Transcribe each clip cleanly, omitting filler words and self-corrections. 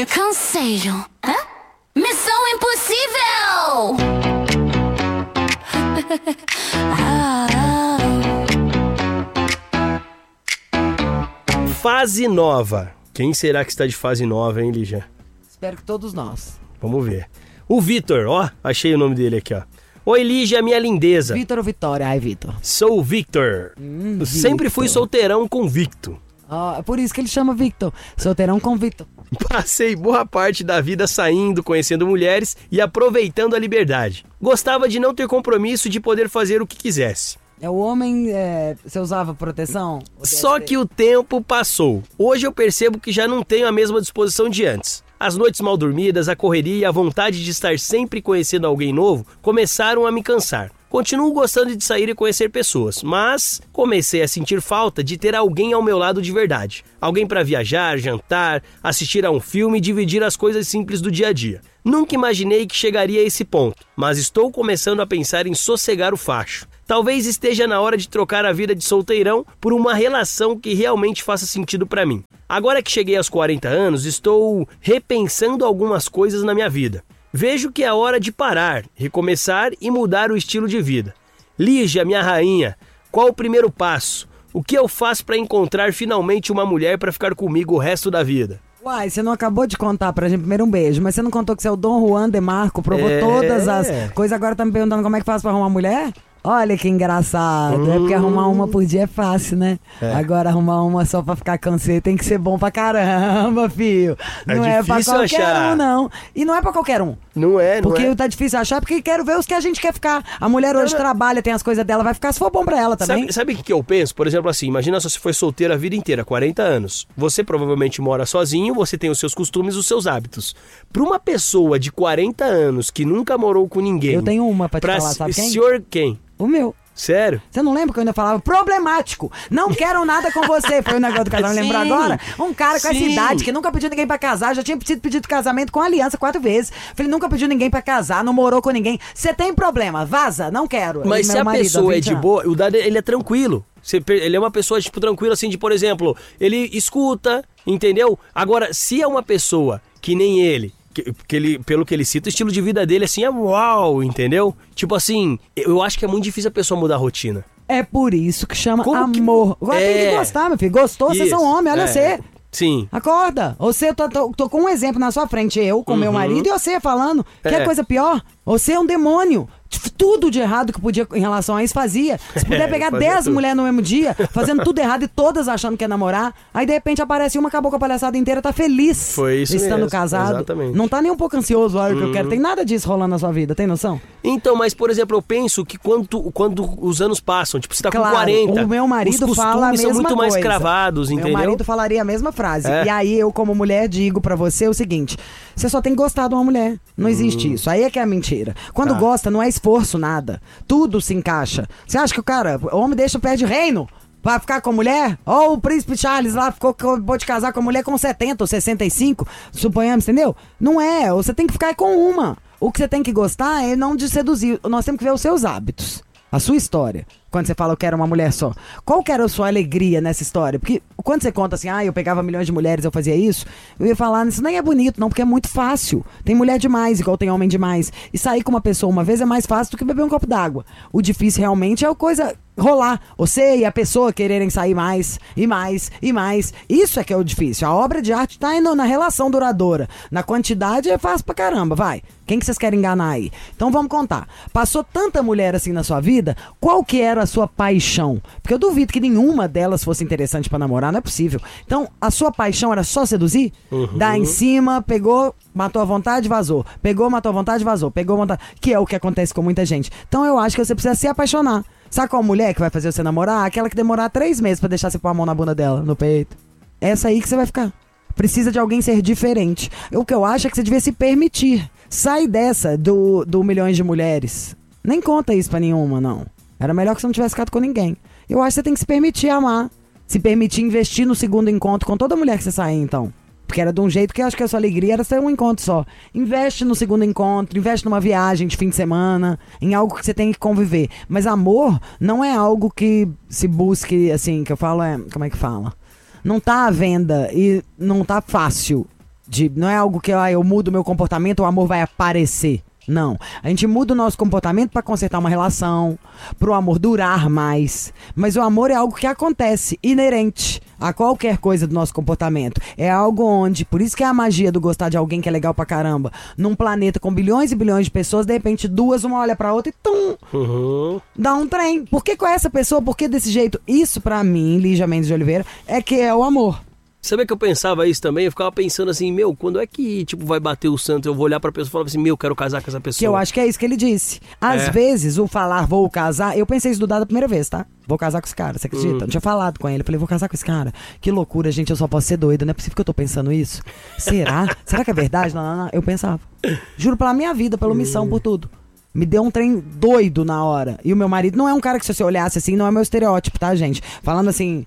fazer canseiro. Hã? Missão impossível! Fase nova. Quem será que está de fase nova, hein, Lígia? Espero que todos nós. Vamos ver. O Vitor, ó, achei o nome dele aqui, ó. Oi, Lígia, minha lindeza. Vitor ou Vitória? Ai, Vitor. Sou o Victor. Sempre fui solteirão convicto. É por isso que ele chama Victor. Solteirão convicto. Passei boa parte da vida saindo, conhecendo mulheres e aproveitando a liberdade. Gostava de não ter compromisso, de poder fazer o que quisesse. O homem, você usava proteção? Só que o tempo passou. Hoje eu percebo que já não tenho a mesma disposição de antes. As noites mal dormidas, a correria e a vontade de estar sempre conhecendo alguém novo começaram a me cansar. Continuo gostando de sair e conhecer pessoas, mas comecei a sentir falta de ter alguém ao meu lado de verdade. Alguém para viajar, jantar, assistir a um filme e dividir as coisas simples do dia a dia. Nunca imaginei que chegaria a esse ponto, mas estou começando a pensar em sossegar o facho. Talvez esteja na hora de trocar a vida de solteirão por uma relação que realmente faça sentido para mim. Agora que cheguei aos 40 anos, estou repensando algumas coisas na minha vida. Vejo que é hora de parar, recomeçar e mudar o estilo de vida. Lígia, minha rainha, qual o primeiro passo? O que eu faço para encontrar finalmente uma mulher para ficar comigo o resto da vida? Uai, você não acabou de contar pra gente, primeiro um beijo, mas você não contou que você é o Dom Juan de Marco, provou todas as coisas, agora tá me perguntando como é que faz pra arrumar mulher? Olha que engraçado, é porque arrumar uma por dia é fácil, né? Agora arrumar uma só pra ficar cansado tem que ser bom pra caramba, filho. Não é pra qualquer um, não. E não é pra qualquer um. Não é. Porque tá difícil achar, porque quero ver os que a gente quer ficar. A mulher hoje trabalha, tem as coisas dela, vai ficar se for bom pra ela também. Sabe o que eu penso? Por exemplo assim, imagina só se foi solteira a vida inteira, 40 anos. Você provavelmente mora sozinho, você tem os seus costumes, os seus hábitos. Pra uma pessoa de 40 anos que nunca morou com ninguém... Eu tenho uma pra te falar, sabe quem? Senhor quem? O meu. Sério? Você não lembra que eu ainda falava problemático? Não quero nada com você. Foi o negócio do casal, lembrou agora? Um cara com essa idade que nunca pediu ninguém pra casar, já tinha pedido casamento com aliança 4 vezes. Falei, nunca pediu ninguém pra casar, não morou com ninguém. Você tem problema, vaza, não quero. Mas se a pessoa é de boa, o Dado, ele é tranquilo. Ele é uma pessoa, tipo, tranquila, assim, de, por exemplo, ele escuta, entendeu? Agora, se é uma pessoa que nem ele, pelo que ele cita, o estilo de vida dele, assim, é uau, entendeu? Tipo assim, eu acho que é muito difícil a pessoa mudar a rotina. É por isso que chama amor. Agora tem que gostar, meu filho. Gostou, vocês são homens, olha você. Sim. Acorda. Você, tô com um exemplo na sua frente, eu com meu marido e você falando. Quer coisa pior? Você é um demônio. Tudo de errado que podia em relação a isso fazia. Se puder pegar 10 mulheres no mesmo dia, fazendo tudo errado e todas achando que é namorar, aí de repente aparece uma, acabou com a palhaçada inteira, tá feliz. Foi isso estando mesmo, casado. Exatamente. Não tá nem um pouco ansioso, olha o que eu quero. Tem nada disso rolando na sua vida, tem noção? Então, mas por exemplo, eu penso que quando os anos passam, tipo, você tá com 40, o meu marido os fala a mesma são muito mais coisa. cravados, entendeu? Meu marido falaria a mesma frase. E aí eu, como mulher, digo pra você o seguinte: você só tem que gostar de uma mulher. Não existe isso. Aí é que é a mentira. Quando gosta, não é esforço, nada. Tudo se encaixa. Você acha que o homem deixa o pé de reino pra ficar com a mulher? Ou o príncipe Charles lá acabou de casar com a mulher com 70 ou 65, suponhamos, entendeu? Não é. Você tem que ficar com uma. O que você tem que gostar é não de seduzir. Nós temos que ver os seus hábitos. A sua história. Quando você fala, eu quero uma mulher só. Qual que era a sua alegria nessa história? Porque quando você conta assim, eu pegava milhões de mulheres, eu fazia isso, eu ia falar, isso nem é bonito, não, porque é muito fácil. Tem mulher demais, igual tem homem demais. E sair com uma pessoa uma vez é mais fácil do que beber um copo d'água. O difícil realmente é a coisa rolar. Você e a pessoa quererem sair mais, e mais, e mais. Isso é que é o difícil. A obra de arte tá indo na relação duradoura. Na quantidade é fácil pra caramba, vai. Quem que vocês querem enganar aí? Então vamos contar. Passou tanta mulher assim na sua vida, qual que era a sua paixão? Porque eu duvido que nenhuma delas fosse interessante pra namorar, não é possível. Então, a sua paixão era só seduzir? Dar em cima, pegou, matou à vontade, vazou. Pegou, matou à vontade, vazou. Pegou, matou... Que é o que acontece com muita gente. Então eu acho que você precisa se apaixonar. Sabe qual mulher que vai fazer você namorar? Aquela que demorar 3 meses pra deixar você pôr a mão na bunda dela, no peito. Essa aí que você vai ficar. Precisa de alguém ser diferente. O que eu acho é que você devia se permitir. Sai dessa do milhões de mulheres. Nem conta isso pra nenhuma, não. Era melhor que você não tivesse ficado com ninguém. Eu acho que você tem que se permitir amar. Se permitir investir no segundo encontro com toda mulher que você sair, então. Porque era de um jeito que eu acho que a sua alegria era ter um encontro só. Investe no segundo encontro, investe numa viagem de fim de semana, em algo que você tem que conviver. Mas amor não é algo que se busque, assim, que eu falo como é que fala? Não tá à venda e não tá fácil Não é algo que eu mudo meu comportamento, o amor vai aparecer. Não, a gente muda o nosso comportamento pra consertar uma relação, pro amor durar mais. Mas o amor é algo que acontece, inerente a qualquer coisa do nosso comportamento. É algo onde, por isso que é a magia do gostar de alguém que é legal pra caramba. Num planeta com bilhões e bilhões de pessoas, de repente duas, uma olha pra outra e dá um trem. Por que com essa pessoa? Por que desse jeito? Isso pra mim, Lígia Mendes de Oliveira, é que é o amor. Sabe que eu pensava isso também? Eu ficava pensando assim, quando é que, vai bater o santo? Eu vou olhar pra pessoa e falar assim, quero casar com essa pessoa. Que eu acho que é isso que ele disse. Às vezes, o falar vou casar, eu pensei isso do Dado a primeira vez, tá? Vou casar com esse cara, você acredita? Eu não tinha falado com ele, eu falei, vou casar com esse cara. Que loucura, gente, eu só posso ser doida, não é possível que eu tô pensando isso. Será? Será que é verdade? Não, eu pensava. Juro pela minha vida, pela missão, por tudo. Me deu um trem doido na hora. E o meu marido não é um cara que se você olhasse assim, não é meu estereótipo, tá, gente? Falando assim...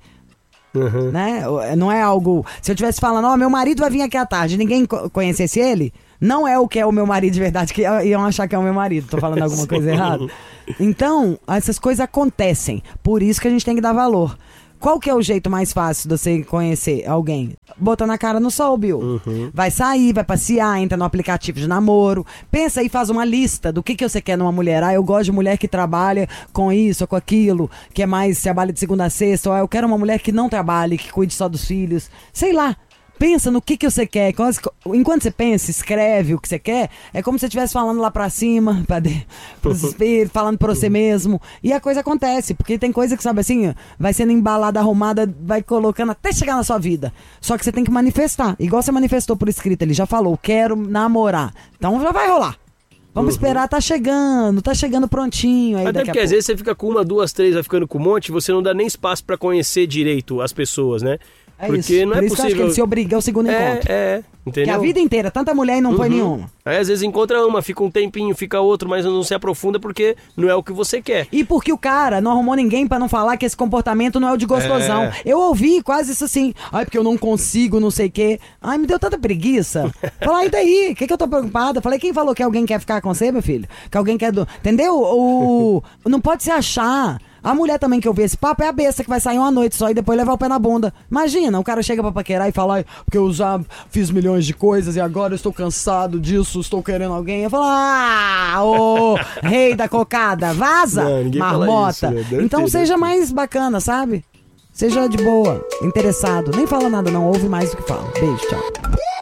Né? Não é algo... Se eu estivesse falando, meu marido vai vir aqui à tarde, ninguém conhecesse ele, não é o que é o meu marido de verdade, que iam achar que é o meu marido. Tô falando alguma coisa errada. Então, essas coisas acontecem. Por isso que a gente tem que dar valor. Qual que é o jeito mais fácil de você conhecer alguém? Botando a cara no sol, Bill. Vai sair, vai passear, entra no aplicativo de namoro. Pensa aí, faz uma lista do que você quer numa mulher. Eu gosto de mulher que trabalha com isso ou com aquilo, que é mais trabalha de segunda a sexta. Ou eu quero uma mulher que não trabalhe, que cuide só dos filhos. Sei lá. Pensa no que você quer. Enquanto você pensa, escreve o que você quer, é como se você estivesse falando lá pra cima, pros espíritos, falando pra você mesmo. E a coisa acontece, porque tem coisa que, sabe assim, vai sendo embalada, arrumada, vai colocando até chegar na sua vida. Só que você tem que manifestar. Igual você manifestou por escrito, ele já falou, quero namorar. Então já vai rolar. Vamos esperar, tá chegando prontinho. Aí até porque às vezes você fica com uma, duas, três, vai ficando com um monte, você não dá nem espaço pra conhecer direito as pessoas, né? É porque isso. não Por é isso possível. Que eu acho que ele se obriga ao segundo encontro. Entendeu? Que a vida inteira, tanta mulher e não foi nenhuma. Aí às vezes encontra uma, fica um tempinho, fica outro, mas não se aprofunda porque não é o que você quer. E porque o cara não arrumou ninguém pra não falar que esse comportamento não é o de gostosão. Eu ouvi quase isso assim. Ai, porque eu não consigo, não sei o quê. Ai, me deu tanta preguiça. Falar, e daí? O que eu tô preocupada? Falei, quem falou que alguém quer ficar com você, meu filho? Que alguém quer... Entendeu? Não pode se achar... A mulher também que eu vi esse papo é a besta que vai sair uma noite só e depois levar o pé na bunda. Imagina, o cara chega pra paquerar e fala, porque eu já fiz milhões de coisas e agora eu estou cansado disso, estou querendo alguém. Eu falo, ô rei da cocada, vaza, não, marmota. Isso, né? Então seja mais bacana, sabe? Seja de boa, interessado. Nem fala nada não, ouve mais do que fala. Beijo, tchau.